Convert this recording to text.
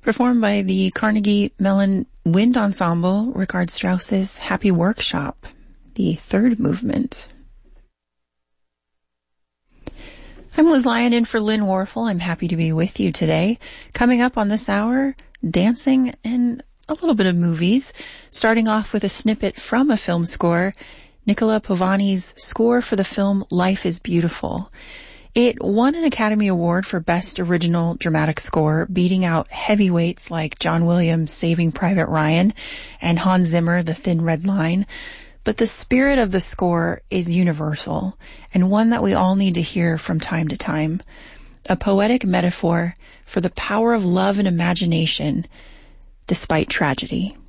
performed by the Carnegie Mellon Wind Ensemble, Richard Strauss's Happy Workshop, the third movement. I'm Liz Lyon in for Lynn Warfel. I'm happy to be with you today. Coming up on this hour, dancing and a little bit of movies. Starting off with a snippet from a film score, Nicola Povani's score for the film Life is Beautiful. It won an Academy Award for Best Original Dramatic Score, beating out heavyweights like John Williams' Saving Private Ryan and Hans Zimmer, The Thin Red Line. But the spirit of the score is universal, and one that we all need to hear from time to time. A poetic metaphor for the power of love and imagination despite tragedy.